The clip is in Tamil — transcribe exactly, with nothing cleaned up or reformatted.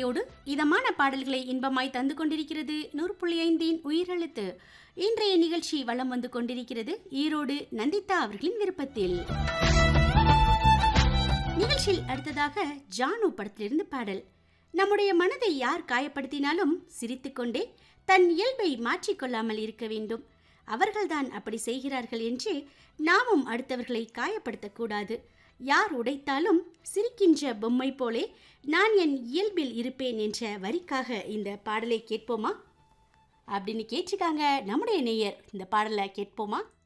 இசையோடு இதமான பாடல்களை இன்பமாய் தந்து கொண்டிருக்கிறது நூறு புள்ளி ஐந்தின் உயிரெழுத்து. இன்றைய நிகழ்ச்சி வலம் வந்து கொண்டிருக்கிறது ஈரோடு நந்திதா அவர்களின் விருப்பத்தில். நிகழ்ச்சியில் அடுத்ததாக ஜானு படத்திலிருந்து பாடல். நம்முடைய மனதை யார் காயப்படுத்தினாலும் சிரித்துக்கொண்டே தன் இயல்பை மாற்றிக்கொள்ளாமல் இருக்க வேண்டும். அவர்கள்தான் அப்படி செய்கிறார்கள் என்று நாமும் அடுத்தவர்களை காயப்படுத்தக்கூடாது. யார் உடைத்தாலும் சிரிக்கின்ற பொம்மை போலே நான் என் இயல்பில் இருப்பேன் என்ற வரிக்காக இந்த பாடலை கேட்போமா அப்படின்னு கேட்டிருக்காங்க நம்முடைய நேயர். இந்த பாடலை கேட்போமா?